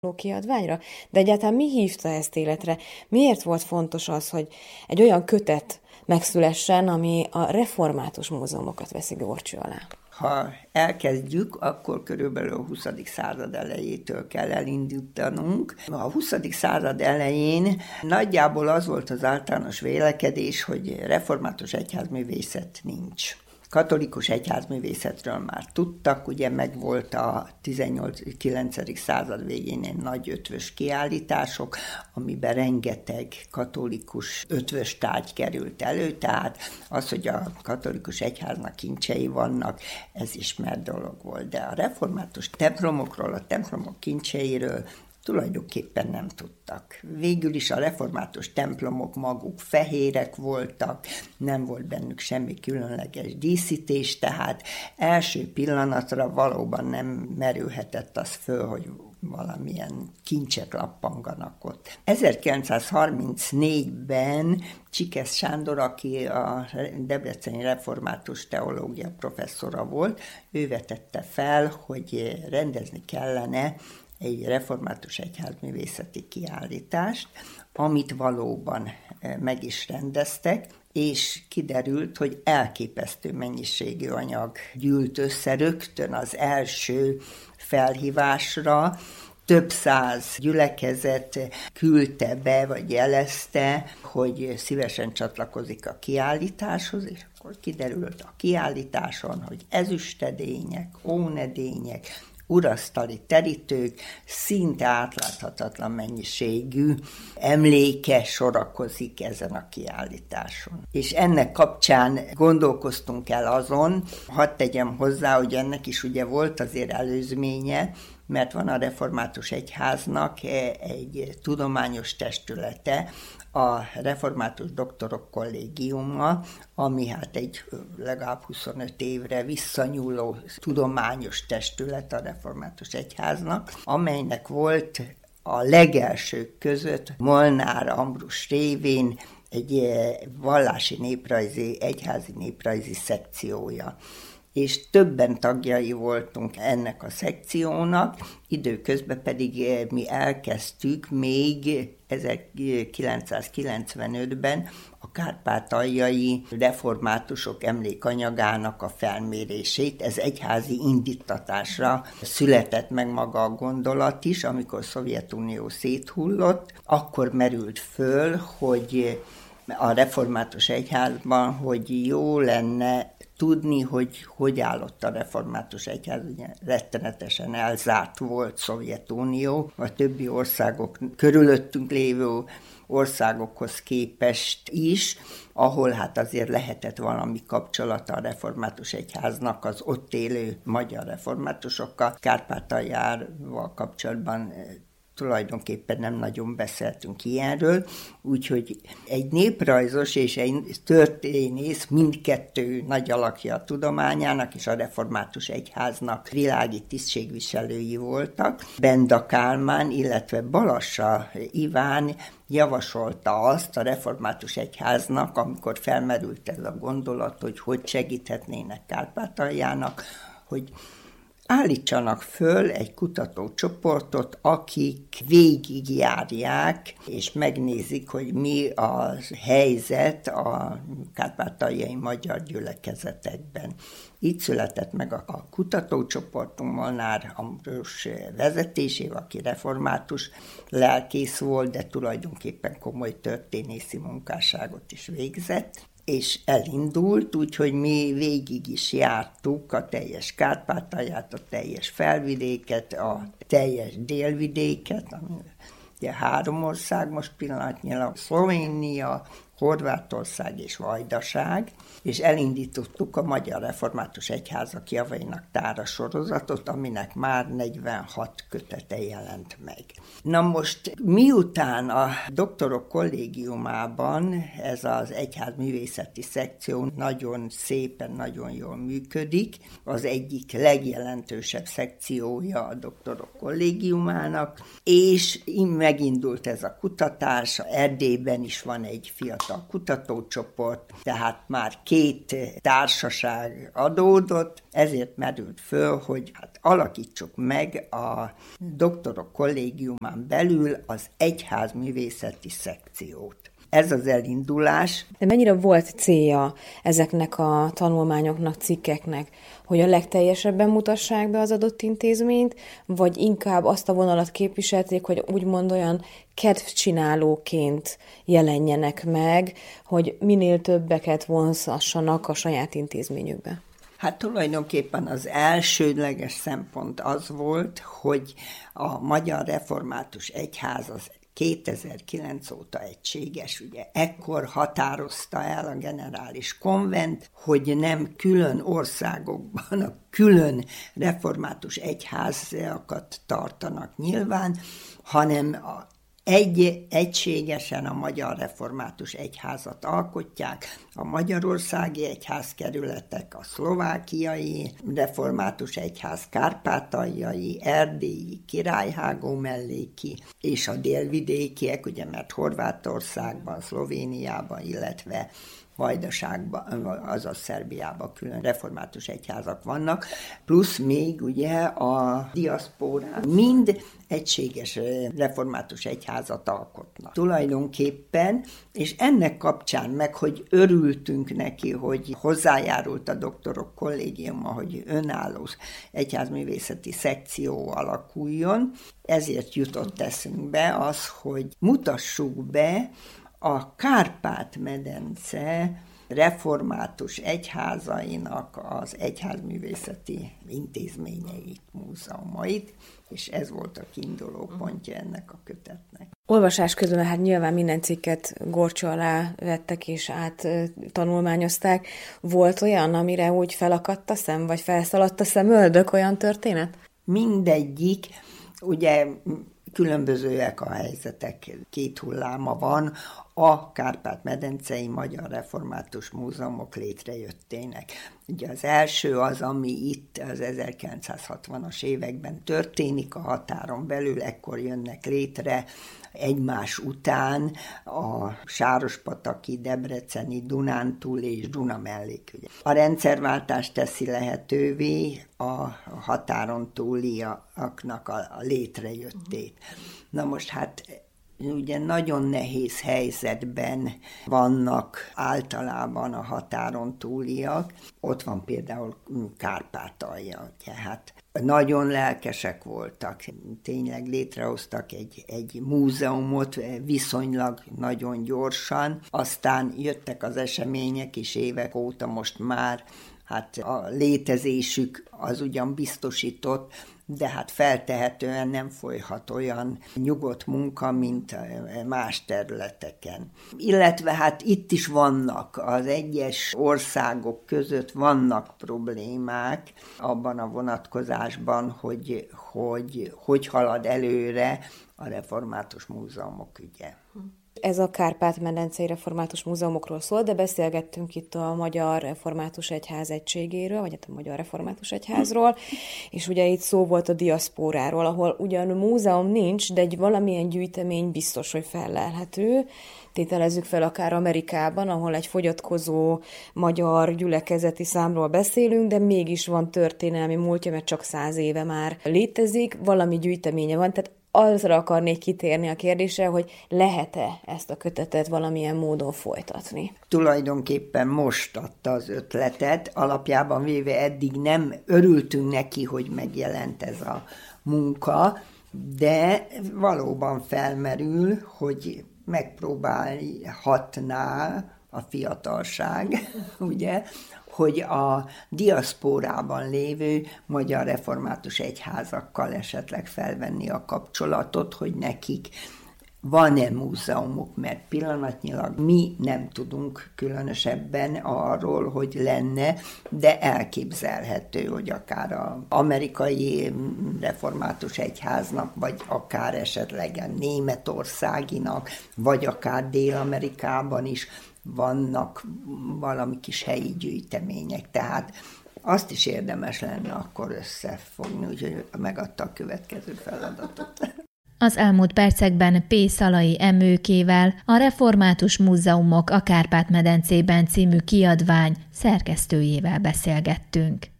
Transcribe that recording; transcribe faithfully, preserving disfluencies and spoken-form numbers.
kiadványra, de egyáltalán mi hívta ezt életre? Miért volt fontos az, hogy egy olyan kötet megszülessen, ami a református múzeumokat veszi górcső alá? Ha elkezdjük, akkor körülbelül a huszadik század elejétől kell elindítanunk. A huszadik század elején nagyjából az volt az általános vélekedés, hogy református egyházművészet nincs. Katolikus egyházművészetről már tudtak, ugye megvolt a tizenkilencedik század végén egy nagy ötvös kiállítások, amiben rengeteg katolikus ötvös tárgy került elő, tehát az, hogy a katolikus egyháznak kincsei vannak, ez ismert dolog volt. De a református templomokról, a templomok kincseiről tulajdonképpen nem tudtak. Végül is a református templomok maguk fehérek voltak, nem volt bennük semmi különleges díszítés, tehát első pillanatra valóban nem merülhetett az föl, hogy valamilyen kincsek lappanganak ott. ezerkilencszázharmincnégyben Csikesz Sándor, aki a debreceni református teológia professzora volt, ő vetette fel, hogy rendezni kellene egy református egyházművészeti kiállítást, amit valóban meg is rendeztek, és kiderült, hogy elképesztő mennyiségű anyag gyűlt össze rögtön az első felhívásra, több száz gyülekezet küldte be, vagy jelezte, hogy szívesen csatlakozik a kiállításhoz, és akkor kiderült a kiállításon, hogy ezüstedények, ónedények, urasztali terítők, szinte átláthatatlan mennyiségű emléke sorakozik ezen a kiállításon. És ennek kapcsán gondolkoztunk el azon, hadd tegyem hozzá, hogy ennek is ugye volt azért előzménye, mert van a református egyháznak egy tudományos testülete, a református doktorok kollégiuma, ami hát egy legalább huszonöt évre visszanyúló tudományos testület a református egyháznak, amelynek volt a legelsők között Molnár Ambrus révén egy vallási néprajzi, egyházi néprajzi szekciója. És többen tagjai voltunk ennek a szekciónak, időközben pedig mi elkezdtük még ezerkilencszázkilencvenötben a kárpátaljai reformátusok emlékanyagának a felmérését. Ez egyházi indítatásra született meg maga a gondolat is, amikor Szovjetunió széthullott, akkor merült föl, hogy a református egyházban, hogy jó lenne tudni, hogy hogy állott a református egyház, ugye rettenetesen elzárt volt Szovjetunió, a többi országok, körülöttünk lévő országokhoz képest is, ahol hát azért lehetett valami kapcsolata a református egyháznak az ott élő magyar reformátusokkal. Kárpátaljával kapcsolatban tulajdonképpen nem nagyon beszéltünk ilyenről, úgyhogy egy néprajzos és egy történész mindkettő nagy alakja a tudományának és a református egyháznak világi tisztségviselői voltak. Benda Kálmán, illetve Balassa Iván javasolta azt a református egyháznak, amikor felmerült ez a gondolat, hogy hogy segíthetnének Kárpátaljának, hogy állítsanak föl egy kutatócsoportot, akik végigjárják, és megnézik, hogy mi a helyzet a kárpátaljai magyar gyülekezetekben. Így született meg a kutatócsoportunk Molnár Ambrus vezetésével, aki református lelkész volt, de tulajdonképpen komoly történészi munkásságot is végzett, és elindult, úgyhogy mi végig is jártuk a teljes Kárpátalját, a teljes felvidéket, a teljes délvidéket, ami ugye három ország most pillanatnyilag, Szlovénia, Horvátország és Vajdaság, és elindítottuk a Magyar Református Egyházak javainak tára sorozatot, aminek már negyvenhat kötete jelent meg. Na most, miután a doktorok kollégiumában ez az egyházművészeti szekció nagyon szépen, nagyon jól működik, az egyik legjelentősebb szekciója a doktorok kollégiumának, és megindult ez a kutatás, Erdélyben is van egy fiatal a kutatócsoport, tehát már két társaság adódott, ezért merült föl, hogy hát alakítsuk meg a doktorok kollégiumán belül az egyházművészeti szekciót. Ez az elindulás. De mennyire volt célja ezeknek a tanulmányoknak, cikkeknek, hogy a legteljesebben mutassák be az adott intézményt, vagy inkább azt a vonalat képviselték, hogy úgymond olyan kedvcsinálóként jelenjenek meg, hogy minél többeket vonzassanak a saját intézményükbe? Hát tulajdonképpen az elsődleges szempont az volt, hogy a Magyar Református Egyház az kétezer-kilenc óta egységes, ugye ekkor határozta el a generális konvent, hogy nem külön országokban a külön református egyházakat tartanak nyilván, hanem a Egy, egységesen a Magyar Református Egyházat alkotják, a magyarországi egyházkerületek, a szlovákiai Református Egyház, kárpátaljai, erdélyi, királyhágó melléki, és a délvidékiek, ugye, mert Horvátországban, Szlovéniában, illetve Vajdaságban, azaz Szerbiában külön református egyházak vannak, plusz még ugye a diaszpórán mind egységes református egyházat alkotnak. Tulajdonképpen, és ennek kapcsán meg, hogy örültünk neki, hogy hozzájárult a doktorok kollégiuma, hogy önálló egyházművészeti szekció alakuljon, ezért jutott eszünkbe az, hogy mutassuk be a Kárpát-medence református egyházainak az egyházművészeti intézményeit, múzeumait, és ez volt a kiinduló pontja ennek a kötetnek. Olvasás közben hát nyilván minden cikket górcső alá vettek és át tanulmányozták. Volt olyan, amire úgy felakadt a szem, vagy felszaladt a szemöldök, olyan történet? Mindegyik, ugye különbözőek a helyzetek, két hulláma van, a Kárpát-medencei Magyar Református Múzeumok létrejöttének. Ugye az első az, ami itt az ezerkilencszázhatvanas években történik, a határon belül, ekkor jönnek létre egymás után a sárospataki, debreceni, Dunántúl és Duna mellék. A rendszerváltás teszi lehetővé a határon túliaknak a létrejöttét. Na most hát ugye nagyon nehéz helyzetben vannak általában a határon túliak. Ott van például Kárpátalja, tehát nagyon lelkesek voltak, tényleg létrehoztak egy, egy múzeumot viszonylag nagyon gyorsan, aztán jöttek az események is évek óta, most már hát a létezésük az ugyan biztosított, de hát feltehetően nem folyhat olyan nyugodt munka, mint más területeken. Illetve hát itt is vannak, az egyes országok között vannak problémák abban a vonatkozásban, hogy hogy, hogy halad előre a református múzeumok ügye. Ez a Kárpát-medencei Református Múzeumokról szól, de beszélgettünk itt a Magyar Református Egyház egységéről, vagy a Magyar Református Egyházról, és ugye itt szó volt a diaszpóráról, ahol ugyan múzeum nincs, de egy valamilyen gyűjtemény biztos, hogy fellelhető. Tételezzük fel akár Amerikában, ahol egy fogyatkozó magyar gyülekezeti számról beszélünk, de mégis van történelmi múltja, mert csak száz éve már létezik, valami gyűjteménye van, tehát azra akarnék kitérni a kérdésre, hogy lehet-e ezt a kötetet valamilyen módon folytatni? Tulajdonképpen most adta az ötletet, alapjában véve eddig nem örültünk neki, hogy megjelent ez a munka, de valóban felmerül, hogy megpróbálhatná a fiatalság, ugye, hogy a diaszpórában lévő magyar református egyházakkal esetleg felvenni a kapcsolatot, hogy nekik van-e múzeumuk, mert pillanatnyilag mi nem tudunk különösebben arról, hogy lenne, de elképzelhető, hogy akár az amerikai református egyháznak, vagy akár esetleg a németországinak, vagy akár Dél-Amerikában is vannak valami kis helyi gyűjtemények, tehát azt is érdemes lenne akkor összefogni, úgyhogy megadta a következő feladatot. Az elmúlt percekben P. Szalai Emőkével, a Református Múzeumok a Kárpát-medencében című kiadvány szerkesztőjével beszélgettünk.